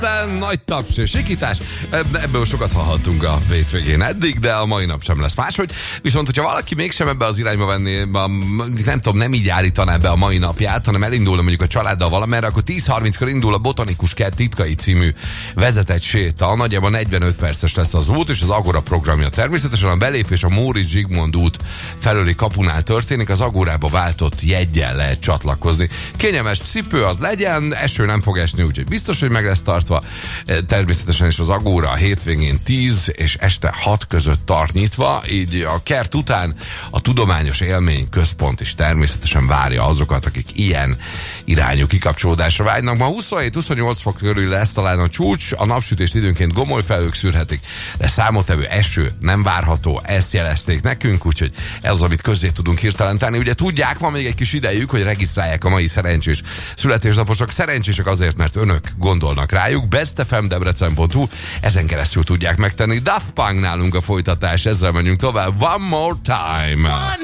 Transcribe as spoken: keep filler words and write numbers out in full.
Nagy taps és sikítás, ebből sokat hallhattunk a hétvégén eddig, de a mai nap sem lesz máshogy. Viszont, hogyha valaki mégsem ebbe az irányba venné, nem tudom, nem így állítaná be a mai napját, hanem elindulna mondjuk a családdal valamerre, akkor tíz harminckor indul a Botanikus Kert titkai című vezetett séta. Nagyjából negyvenöt perces lesz az út, és az Agora programja természetesen a belépés a Móricz Zsigmond út felőli kapunál történik, az Agorába váltott jeggyel lehet csatlakozni. Kényelmes cipő az legyen, eső nem fog esni, úgyhogy biztos, hogy meg lesz tartva. Természetesen is az Agóra a hétvégén tíz és este hat között tart nyitva, így a kert után a Tudományos Élmény Központ is természetesen várja azokat, akik ilyen irányú kikapcsolódásra vágynak. Ma huszonhét-huszonnyolc fok körül lesz talán a csúcs, a napsütést időnként gomoly felhők szűrhetik, de számottevő eső nem várható, ezt jelezték nekünk, úgyhogy ez az, amit közzé tudunk hirtelen tenni. Ugye tudják, van még egy kis idejük, hogy regisztrálják a mai szerencsés születésnaposok. Szerencsések azért, mert önök gondolnak rájuk. bestfmdebrecen pont hu, ezen keresztül tudják megtenni. Daft Punk nálunk a folytatás, ezzel menjünk tovább. One more time!